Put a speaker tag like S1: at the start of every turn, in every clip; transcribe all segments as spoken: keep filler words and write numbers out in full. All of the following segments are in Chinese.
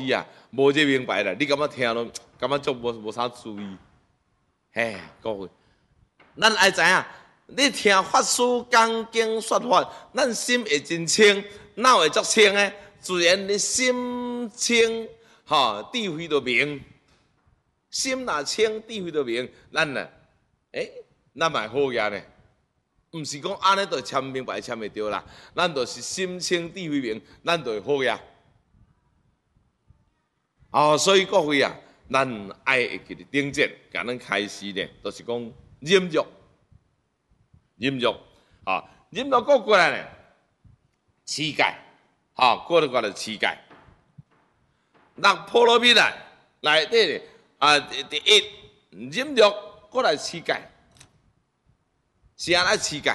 S1: 师啊，无这明白啦，你感觉听咯，感觉足无无啥注意。嘿，各位，咱爱知影，你听法师讲经说法，咱心会真清，脑会足清诶。自然你心清，吼，智慧就明。心若清，智慧就明。咱呢，诶，咱嘛好嘢呢。毋是讲安尼就签明白签袂着啦，咱就是心清智慧明，咱就会好呀。哦，所以各位啊，咱爱会记伫顶节，甲咱开始呢，就是讲忍辱，忍辱，啊，忍辱过过来呢，乞丐，啊，过来过来乞丐，六波罗蜜来内底啊，第一忍辱过来乞丐。是安尼乞丐，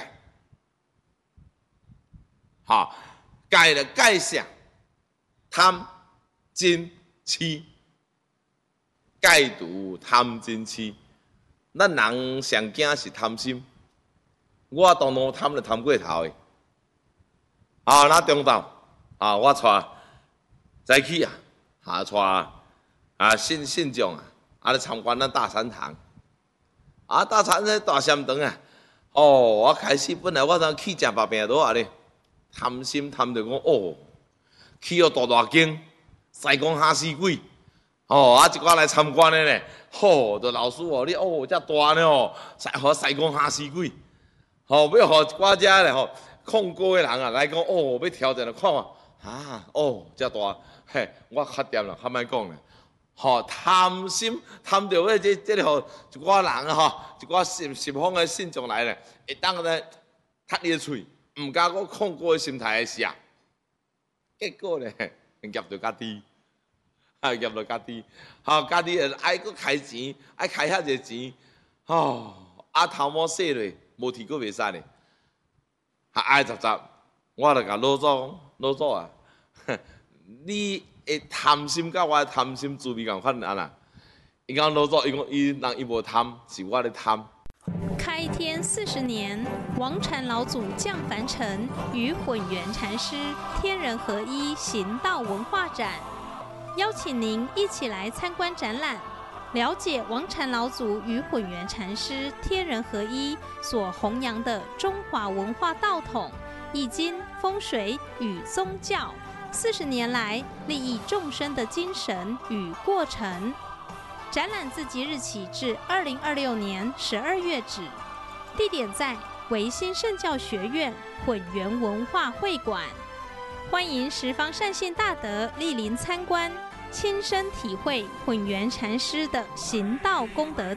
S1: 哈，戒了戒啥？贪、嗔、痴，戒除贪、嗔、痴。咱人上惊是贪心，我当当贪就贪过头的。啊，那中昼啊，我带早起啊，下带啊信信众啊，啊来参观咱大禅堂。啊，大禅那大禅堂啊。哦，我开始本来我当去食白饼倒啊咧，贪心贪着讲哦，去哦大大间，西贡哈死鬼，哦啊一寡来参观的咧，吼，着老师哦你哦遮大呢哦，西互西贡哈死鬼，吼要互一寡遮咧吼控股的人啊来讲哦要挑战来看啊，哦遮大，嘿我较掂啦，较莫讲啦。吼、哦、贪心贪着迄这这个吼一寡人吼，一寡十十方的信众来咧，会当咧踢你的喙，毋敢讲控过的心态的写，结果咧夹着家己，啊夹着家己，吼家己爱搁开钱，爱开遐济钱，吼、哦、啊头毛洗落，无提过袂使咧，还爱杂杂，我著甲老祖讲，老祖啊，你。会贪心，甲我贪心滋味共款啊啦！伊讲老早，伊讲伊人伊无贪，是我咧贪。
S2: 开天四十年，王禅老祖降凡尘，与混元禅师天人合一行道文化展，邀请您一起来参观展览，了解王禅老祖与混元禅师天人合一所弘扬的中华文化道统、易经、风水与宗教。四十年来利益众生的精神与过程。展览自即日起至二零二六年十二月止，地点在维新圣教学院混元文化会馆。欢迎十方善信大德莅临参观，亲身体会混元禅师的行道功德。